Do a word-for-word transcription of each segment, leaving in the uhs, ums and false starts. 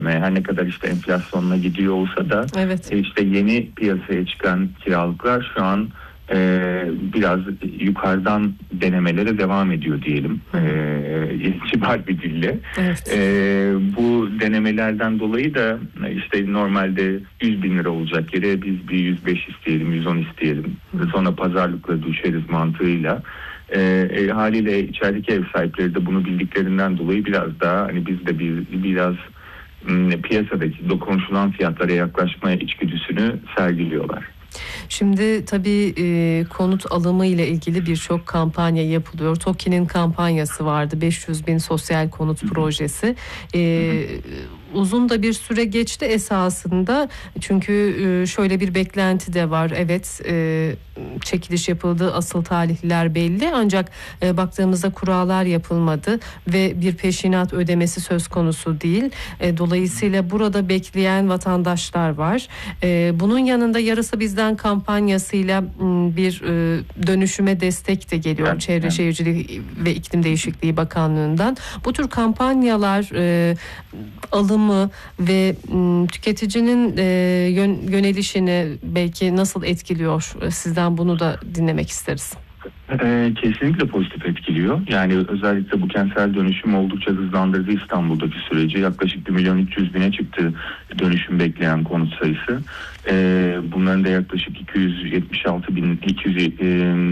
Her ne kadar işte enflasyonla gidiyor olsa da evet. işte yeni piyasaya çıkan kiralıklar şu an e, biraz yukarıdan denemelere devam ediyor diyelim. E, kibar bir dille. Evet. E, bu denemelerden dolayı da işte normalde yüz bin lira olacak yere biz bir yüz beş isteyelim, yüz on isteyelim. Hı. Sonra pazarlıkla düşeriz mantığıyla. E, e, haliyle içerideki ev sahipleri de bunu bildiklerinden dolayı biraz daha hani biz de bir, biraz piyasadaki konuşulan fiyatlara yaklaşmaya içgüdüsünü sergiliyorlar. Şimdi tabii e, konut alımı ile ilgili birçok kampanya yapılıyor. TOKİ'nin kampanyası vardı, beş yüz bin sosyal konut projesi. E, uzun da bir süre geçti esasında. Çünkü e, şöyle bir beklenti de var. Evet, e, çekiliş yapıldı, asıl tarihler belli. Ancak e, baktığımızda kurallar yapılmadı ve bir peşinat ödemesi söz konusu değil. E, dolayısıyla burada bekleyen vatandaşlar var. E, bunun yanında Yarısı Bizden kampanyasıyla bir e, dönüşüme destek de geliyor, evet, Çevre evet. Şehircilik ve İklim Değişikliği Bakanlığı'ndan. Bu tür kampanyalar e, alımı ve m, tüketicinin e, yön, yönelişini belki nasıl etkiliyor? Sizden bunu da dinlemek isteriz. Ee, kesinlikle pozitif etkiliyor. Yani özellikle bu kentsel dönüşüm oldukça hızlandırdı İstanbul'daki süreci. Yaklaşık bir milyon üç yüz bine çıktı dönüşüm bekleyen konut sayısı. Ee, bunların da yaklaşık iki yüz yetmiş altı bin, iki yüz, e,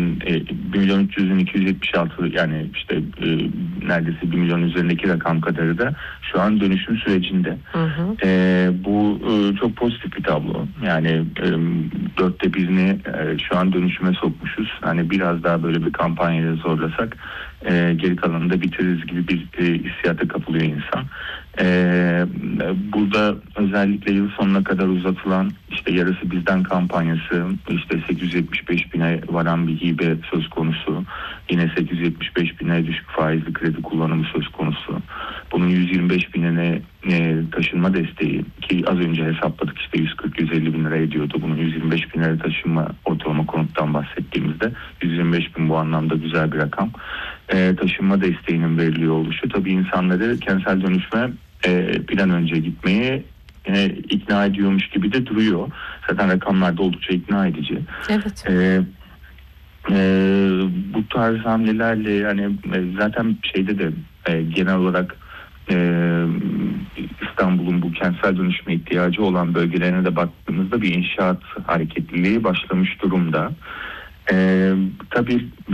bir milyon üç yüzün iki yüz yetmiş altı, yani işte e, neredeyse bir milyon üzerindeki rakam kadarı da şu an dönüşüm sürecinde. Hı hı. Ee, bu e, çok pozitif bir tablo. Yani e, dörtte birini e, şu an dönüşüme sokmuşuz. Hani biraz daha böyle bir kampanyayla zorlasak e, geri kalanını da bitiririz gibi bir e, hissiyata kapılıyor insan. E, burada özellikle yıl sonuna kadar uzatılan işte Yarısı Bizden kampanyası, işte sekiz yüz yetmiş beş bine varan bir hibe söz konusu. Yine sekiz yüz yetmiş beş bine düşük faizli kredi kullanımı söz konusu. Bunun yüz yirmi beş binine e, taşınma desteği, ki az önce hesapladık işte yüz kırk yüz elli bin lira ediyordu. Bunun yüz yirmi beş bin lira taşınma ortalama konuttan bahsettiğimizde yüz yirmi beş bin bu anlamda güzel bir rakam. E, taşınma desteğinin veriliyor oluşu tabii insanları kentsel dönüşme e, bir an önce gitmeye e, ikna ediyormuş gibi de duruyor. Zaten rakamlar da oldukça ikna edici. Evet. E, e, bu tarz hamlelerle yani e, zaten şeyde de e, genel olarak Ee, İstanbul'un bu kentsel dönüşme ihtiyacı olan bölgelerine de baktığımızda bir inşaat hareketliliği başlamış durumda. Ee, tabii e,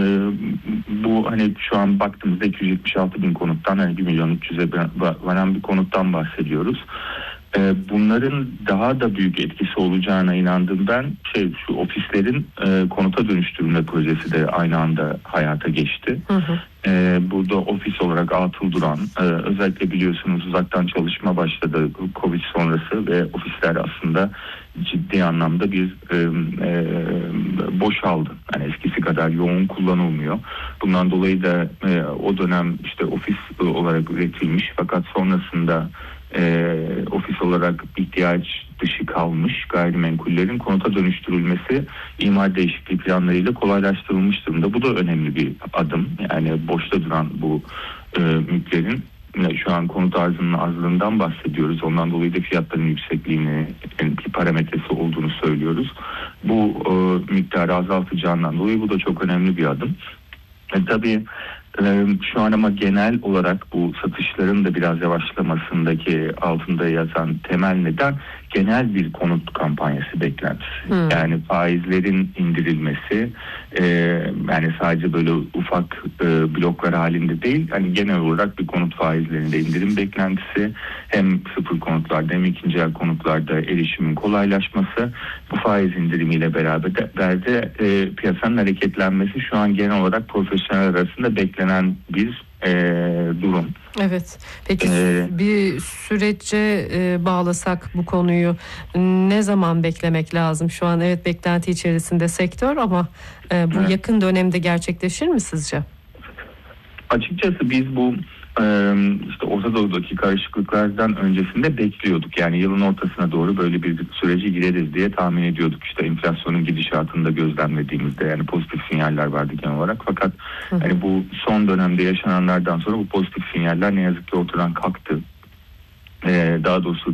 bu hani şu an baktığımızda iki yüz yetmiş altı bin konuttan hani bir milyon üç yüze varan bir konuttan bahsediyoruz. Ee, bunların daha da büyük etkisi olacağına inandım ben. Şey, şu ofislerin e, konuta dönüştürülme projesi de aynı anda hayata geçti. Hı hı. Ee, burada ofis olarak atıl duran, e, özellikle biliyorsunuz uzaktan çalışma başladı Covid sonrası ve ofisler aslında ciddi anlamda bir e, e, boşaldı. Yani eskisi kadar yoğun kullanılmıyor. Bundan dolayı da e, o dönem işte ofis olarak üretilmiş fakat sonrasında e, ofis olarak ihtiyaç dışı kalmış gayrimenkullerin konuta dönüştürülmesi imar değişikliği planlarıyla kolaylaştırılmış durumda. Bu da önemli bir adım. Yani boşta duran bu e, mülklerin şu an konut arzının azlığından bahsediyoruz. Ondan dolayı da fiyatların yüksekliğini, yani bir parametresi olduğunu söylüyoruz. Bu e, miktarı azaltacağından dolayı bu da çok önemli bir adım. E, tabii e, şu an ama genel olarak bu satışların da biraz yavaşlamasındaki altında yatan temel neden genel bir konut kampanyası beklentisi. Hmm. Yani faizlerin indirilmesi, e, yani sadece böyle ufak e, bloklar halinde değil, hani genel olarak bir konut faizlerinde indirim beklentisi, hem sıfır konutlarda hem ikinci el konutlarda erişimin kolaylaşması, bu faiz indirimiyle beraber de, de e, piyasanın hareketlenmesi şu an genel olarak profesyonel arasında beklenen bir e, durum. Evet. Peki ee, bir sürece e, bağlasak bu konuyu, ne zaman beklemek lazım? Şu an evet beklenti içerisinde sektör ama e, bu evet. yakın dönemde gerçekleşir mi sizce? Açıkçası biz bu işte Orta Doğu'daki karışıklıklardan öncesinde bekliyorduk. Yani yılın ortasına doğru böyle bir sürece gireriz diye tahmin ediyorduk. İşte enflasyonun gidişatında gözlemlediğimizde yani pozitif sinyaller vardı genel olarak. Fakat hı hı. hani bu son dönemde yaşananlardan sonra bu pozitif sinyaller ne yazık ki ortadan kalktı. e, daha doğrusu